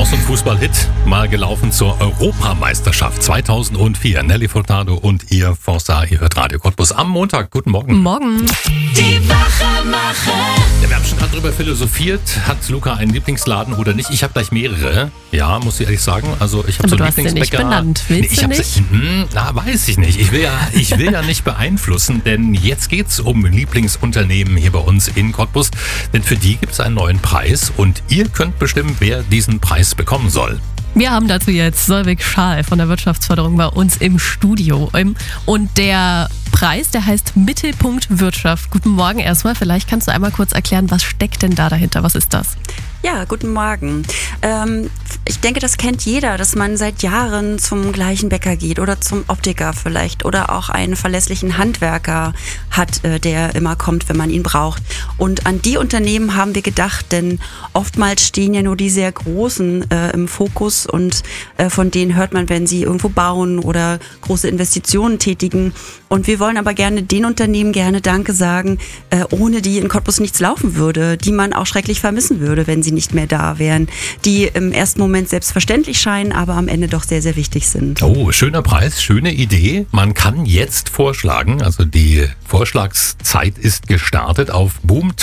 Auch so ein Fußballhit, mal gelaufen zur Europameisterschaft 2004. Nelly Furtado und ihr Forza, ihr hört Radio Cottbus am Montag. Guten Morgen. Morgen. Die Wachemacher. Ja, wir haben schon gerade darüber philosophiert, hat Luca einen Lieblingsladen oder nicht? Ich habe gleich mehrere. Ja, muss ich ehrlich sagen. Also ich habe so einen du hast den nicht Lieblingsbäcker. benannt. Willst du nicht? Weiß ich nicht. Ich will ja nicht beeinflussen, denn jetzt geht's um Lieblingsunternehmen hier bei uns in Cottbus. Denn für die gibt es einen neuen Preis und ihr könnt bestimmen, wer diesen Preis bekommen soll. Wir haben dazu jetzt Solveig Schaal von der Wirtschaftsförderung bei uns im Studio. Und der Preis, der heißt Mittelpunkt Wirtschaft. Guten Morgen erstmal. Vielleicht kannst du einmal kurz erklären, was steckt denn da dahinter? Was ist das? Ja, guten Morgen. Ich denke, das kennt jeder, dass man seit Jahren zum gleichen Bäcker geht oder zum Optiker vielleicht oder auch einen verlässlichen Handwerker hat, der immer kommt, wenn man ihn braucht. Und an die Unternehmen haben wir gedacht, denn oftmals stehen ja nur die sehr Großen im Fokus und von denen hört man, wenn sie irgendwo bauen oder große Investitionen tätigen. Und wir wollen aber gerne den Unternehmen gerne Danke sagen, ohne die in Cottbus nichts laufen würde, die man auch schrecklich vermissen würde, wenn sie nicht mehr da wären, die im ersten Moment selbstverständlich scheinen, aber am Ende doch sehr, sehr wichtig sind. Oh, schöner Preis, schöne Idee. Man kann jetzt vorschlagen, also die Vorschlagszeit ist gestartet auf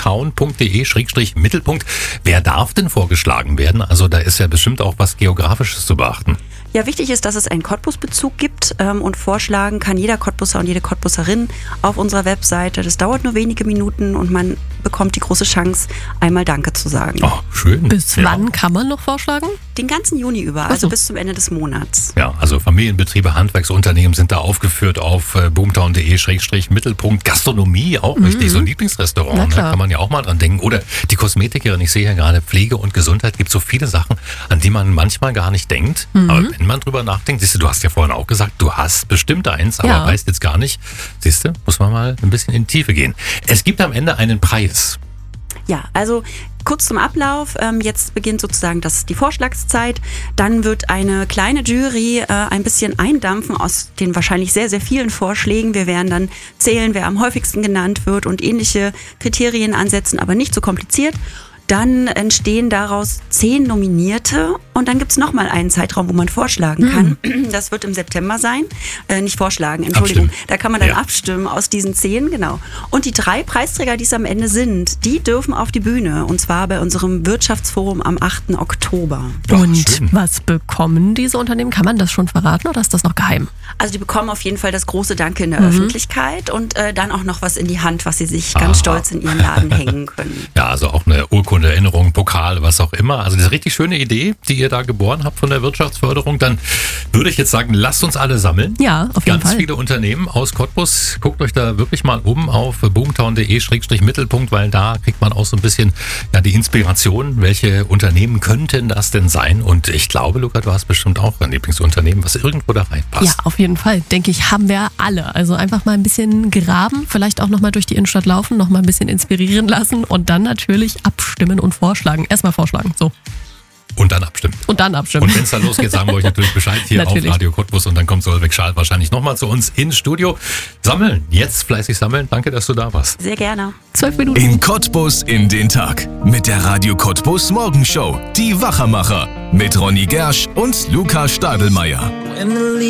boomtown.de/Mittelpunkt. Wer darf denn vorgeschlagen werden? Also da ist ja bestimmt auch was Geografisches zu beachten. Ja, wichtig ist, dass es einen Cottbus-Bezug gibt und vorschlagen kann jeder Cottbusser und jede Cottbusserin auf unserer Webseite. Das dauert nur wenige Minuten und man bekommt die große Chance, einmal Danke zu sagen. Oh, schön. Bis wann kann man noch vorschlagen? Den ganzen Juni über, also bis zum Ende des Monats. Ja, also Familienbetriebe, Handwerksunternehmen sind da aufgeführt auf boomtown.de/Mittelpunkt. Gastronomie, auch richtig, so ein Lieblingsrestaurant, da kann man ja auch mal dran denken. Oder die Kosmetikerin, ich sehe ja gerade Pflege und Gesundheit, gibt so viele Sachen, an die man manchmal gar nicht denkt. Aber wenn man drüber nachdenkt, siehst du hast ja vorhin auch gesagt, du hast bestimmt eins, aber weißt jetzt gar nicht. Siehst du, muss man mal ein bisschen in die Tiefe gehen. Es gibt am Ende einen Preis. Ja, also kurz zum Ablauf. Jetzt beginnt sozusagen die Vorschlagszeit. Dann wird eine kleine Jury ein bisschen eindampfen aus den wahrscheinlich sehr, sehr vielen Vorschlägen. Wir werden dann zählen, wer am häufigsten genannt wird und ähnliche Kriterien ansetzen, aber nicht so kompliziert. Dann entstehen daraus 10 Nominierte und dann gibt es nochmal einen Zeitraum, wo man vorschlagen kann. Das wird im September sein. Nicht vorschlagen, Entschuldigung. Abstimmen. Da kann man dann abstimmen aus diesen 10, genau. Und die 3 Preisträger, die es am Ende sind, die dürfen auf die Bühne und zwar bei unserem Wirtschaftsforum am 8. Oktober. Und was bekommen diese Unternehmen? Kann man das schon verraten oder ist das noch geheim? Also die bekommen auf jeden Fall das große Danke in der Öffentlichkeit und dann auch noch was in die Hand, was sie sich ganz stolz in ihren Laden hängen können. Ja, also auch eine Urkunde, Erinnerung, Pokal, was auch immer. Also das ist eine richtig schöne Idee, die ihr da geboren habt von der Wirtschaftsförderung. Dann würde ich jetzt sagen, lasst uns alle sammeln. Ja, auf jeden Fall. Ganz viele Unternehmen aus Cottbus. Guckt euch da wirklich mal um auf boomtown.de/Mittelpunkt, weil da kriegt man auch so ein bisschen die Inspiration, welche Unternehmen könnten das denn sein. Und ich glaube, Luca, du hast bestimmt auch ein Lieblingsunternehmen, was irgendwo da reinpasst. Ja, auf jeden Fall, denke ich, haben wir alle. Also einfach mal ein bisschen graben, vielleicht auch nochmal durch die Innenstadt laufen, nochmal ein bisschen inspirieren lassen und dann natürlich abstimmen und vorschlagen. Erstmal vorschlagen, so. Und dann abstimmen. Und dann abstimmen. Und wenn es dann losgeht, sagen wir euch natürlich Bescheid hier auf Natürlich. Radio Cottbus und dann kommt Solveig Schaal wahrscheinlich nochmal zu uns ins Studio. Sammeln, jetzt fleißig sammeln. Danke, dass du da warst. Sehr gerne. 12 Minuten. In Cottbus in den Tag. Mit der Radio Cottbus Morgenshow. Die Wachemacher. Mit Ronny Gersch und Luca Stadelmeier.